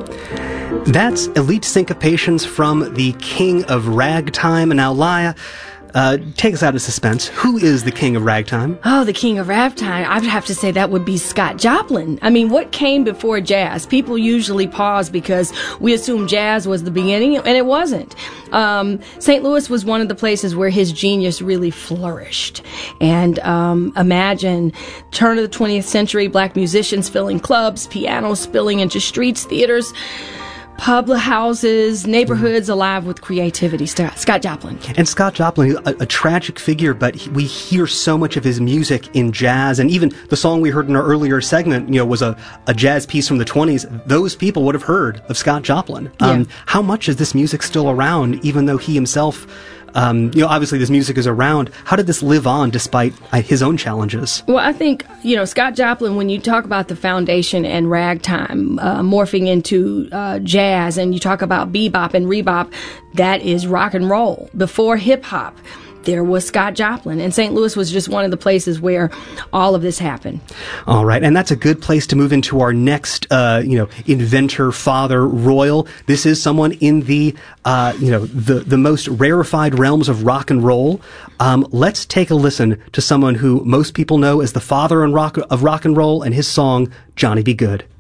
That's Elite Syncopations from the King of Ragtime. And now, Laya, take us out of suspense. Who is the King of Ragtime? Oh, the King of Ragtime. I would have to say that would be Scott Joplin. I mean, what came before jazz? People usually pause because we assume jazz was the beginning, and it wasn't. St. Louis was one of the places where his genius really flourished. And imagine turn of the 20th century, black musicians filling clubs, pianos spilling into streets, theaters, pub houses, neighborhoods alive with creativity. Scott Joplin. And Scott Joplin, a tragic figure, but we hear so much of his music in jazz. And even the song we heard in our earlier segment, was a jazz piece from the 20s. Those people would have heard of Scott Joplin. Yeah. How much is this music still around, even though he himself... obviously this music is around. How did this live on despite his own challenges? Well, I think, Scott Joplin, when you talk about the foundation and ragtime morphing into jazz, and you talk about bebop and rebop, that is rock and roll. Before hip hop, there was Scott Joplin, and St. Louis was just one of the places where all of this happened. All right, and that's a good place to move into our next, inventor, father, royal. This is someone in the most rarefied realms of rock and roll. Let's take a listen to someone who most people know as the father of rock and roll, and his song, Johnny B. Goode.